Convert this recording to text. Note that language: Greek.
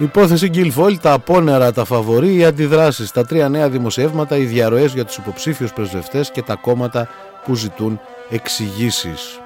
Υπόθεση Γκιλφόλ, τα απόνερα, τα φαβορί, οι αντιδράσεις, τα 3 νέα δημοσιεύματα, οι διαρροές για τους υποψήφιους πρεσβευτές και τα κόμματα που ζητούν εξηγήσεις.